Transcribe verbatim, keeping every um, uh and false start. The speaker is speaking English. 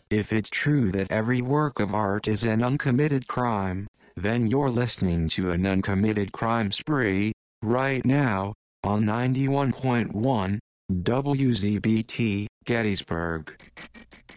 If it's true that every work of art is an uncommitted crime, then you're listening to an uncommitted crime spree, right now, on ninety-one point one, W Z B T, Gettysburg.